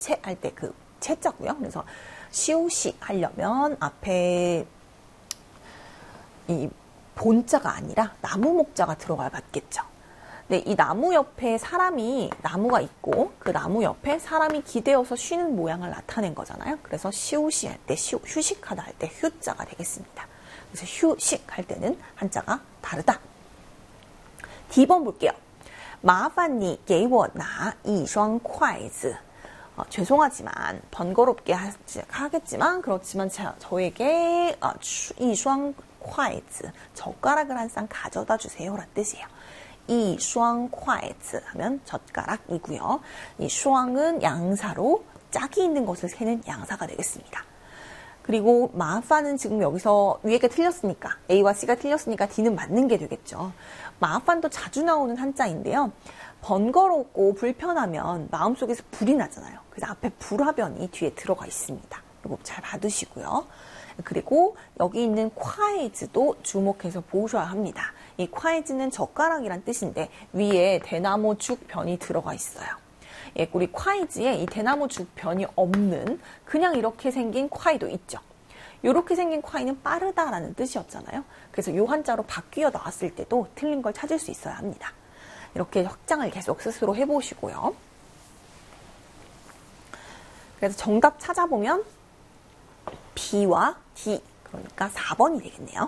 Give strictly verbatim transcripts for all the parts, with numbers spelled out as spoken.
채 할 때 그 채자고요. 그래서 시오시 하려면 앞에 이 본자가 아니라 나무 목자가 들어가야 맞겠죠. 네, 이 나무 옆에 사람이 나무가 있고 그 나무 옆에 사람이 기대어서 쉬는 모양을 나타낸 거잖아요. 그래서 시오시 할 때 쉬, 휴식하다 할 때 휴자가 되겠습니다. 그래서 휴식 할 때는 한자가 다르다. D번 볼게요. 麻烦你给我拿一双筷子. 어, 죄송하지만 번거롭게 하, 하겠지만 그렇지만 자, 저에게 어, 이双筷子 젓가락을 한 쌍 가져다 주세요 라는 뜻이에요. 이双筷子하면 젓가락이고요. 이 슈왕은 양사로 짝이 있는 것을 세는 양사가 되겠습니다. 그리고 마파는 지금 여기서 위에가 틀렸으니까 A와 C가 틀렸으니까 D는 맞는 게 되겠죠. 마판도 자주 나오는 한자인데요. 번거롭고 불편하면 마음속에서 불이 나잖아요. 그래서 앞에 불화변이 뒤에 들어가 있습니다. 이거 잘 받으시고요. 그리고 여기 있는 콰이즈도 주목해서 보셔야 합니다. 이 콰이즈는 젓가락이란 뜻인데 위에 대나무 죽 변이 들어가 있어요. 예, 우리 콰이즈에 이 대나무 죽 변이 없는 그냥 이렇게 생긴 콰이도 있죠. 이렇게 생긴 콰이는 빠르다라는 뜻이었잖아요. 그래서 이 한자로 바뀌어 나왔을 때도 틀린 걸 찾을 수 있어야 합니다. 이렇게 확장을 계속 스스로 해보시고요. 그래서 정답 찾아보면 B와 D, 그러니까 사 번이 되겠네요.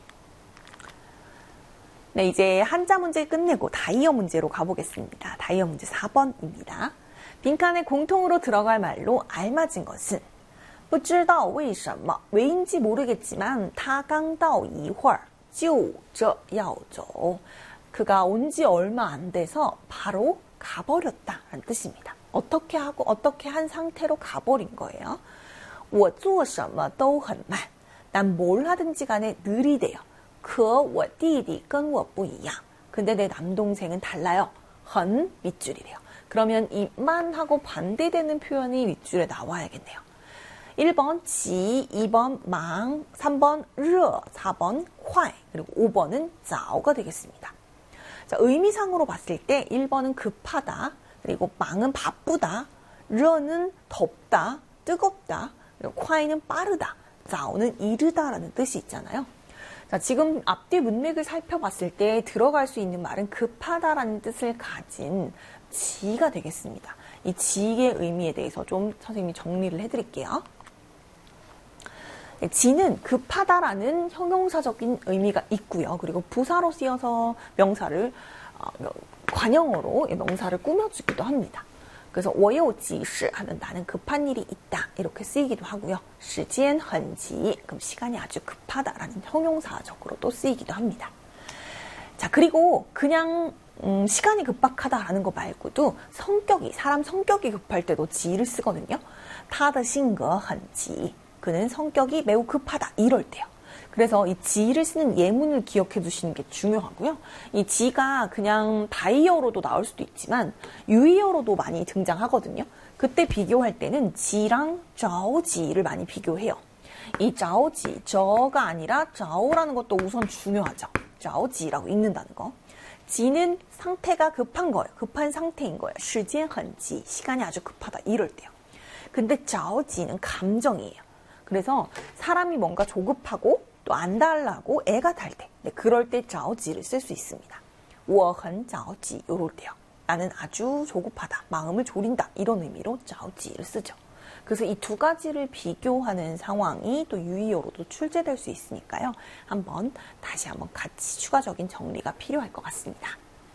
네, 이제 한자 문제 끝내고 다이어 문제로 가보겠습니다. 다이어 문제 사 번입니다. 빈칸에 공통으로 들어갈 말로 알맞은 것은 不知道为什么 왜인지 모르겠지만 他刚到一会儿就这要走 그가 온 지 얼마 안 돼서 바로 가버렸다라는 뜻입니다. 어떻게 하고 어떻게 한 상태로 가버린 거예요. 我做什么都很慢 난 뭘 하든지 간에 느리대요. 可我弟弟跟我不一样 근데 내 남동생은 달라요. 很 밑줄이래요. 그러면 이 만하고 반대되는 표현이 밑줄에 나와야겠네요. 일 번 지, 이 번 망, 삼 번 르, 사 번 콰이, 그리고 오 번은 자오가 되겠습니다. 자, 의미상으로 봤을 때 일 번은 급하다, 그리고 망은 바쁘다, 르는 덥다, 뜨겁다, 그리고 콰이는 빠르다, 자오는 이르다라는 뜻이 있잖아요. 자, 지금 앞뒤 문맥을 살펴봤을 때 들어갈 수 있는 말은 급하다라는 뜻을 가진 지가 되겠습니다. 이 지의 의미에 대해서 좀 선생님이 정리를 해드릴게요. 지는 급하다라는 형용사적인 의미가 있고요. 그리고 부사로 쓰여서 명사를 어, 관형어로 명사를 꾸며주기도 합니다. 그래서 我有急事 하면 나는 급한 일이 있다 이렇게 쓰이기도 하고요. 时间很急 그럼 시간이 아주 급하다라는 형용사적으로도 쓰이기도 합니다. 자, 그리고 그냥 음, 시간이 급박하다라는 거 말고도 성격이 사람 성격이 급할 때도 지를 쓰거든요. 他的性格很急 그는 성격이 매우 급하다 이럴 때요. 그래서 이 지를 쓰는 예문을 기억해 두시는 게 중요하고요. 이 지가 그냥 다이어로도 나올 수도 있지만 유의어로도 많이 등장하거든요. 그때 비교할 때는 지랑 좌오지를 많이 비교해요. 이 좌오지, 저가 아니라 좌오라는 것도 우선 중요하죠. 좌오지라고 읽는다는 거. 지는 상태가 급한 거예요. 급한 상태인 거예요. 时间很急, 시간이 아주 급하다 이럴 때요. 근데 좌오지는 감정이에요. 그래서 사람이 뭔가 조급하고 또 안달나고 애가 탈 때, 네, 그럴 때 좌오지를 쓸 수 있습니다. 我很着急 이럴 때요. 나는 아주 조급하다, 마음을 졸인다 이런 의미로 좌오지를 쓰죠. 그래서 이 두 가지를 비교하는 상황이 또 유의어로도 출제될 수 있으니까요. 한번 다시 한번 같이 추가적인 정리가 필요할 것 같습니다.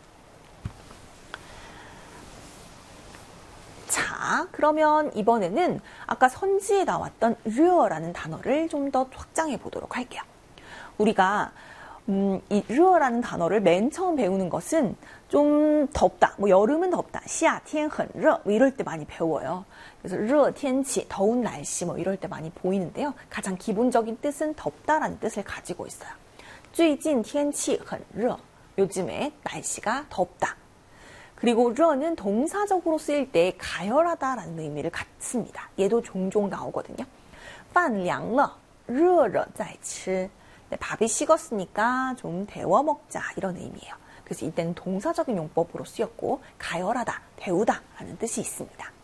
자, 그러면 이번에는 아까 선지에 나왔던 르어라는 단어를 좀 더 확장해 보도록 할게요. 우리가 음, 이 르어라는 단어를 맨 처음 배우는 것은 좀 덥다, 뭐 여름은 덥다, 夏天很热 뭐 이럴 때 많이 배워요. 그래서 热天气, 더운 날씨 뭐 이럴 때 많이 보이는데요. 가장 기본적인 뜻은 덥다라는 뜻을 가지고 있어요. 最近天气很热, 요즘에 날씨가 덥다. 그리고 르는 동사적으로 쓰일 때 가열하다라는 의미를 갖습니다. 얘도 종종 나오거든요. 饭凉了,热热再吃. 네, 밥이 식었으니까 좀 데워 먹자 이런 의미예요. 그래서 이때는 동사적인 용법으로 쓰였고 가열하다, 데우다 라는 뜻이 있습니다.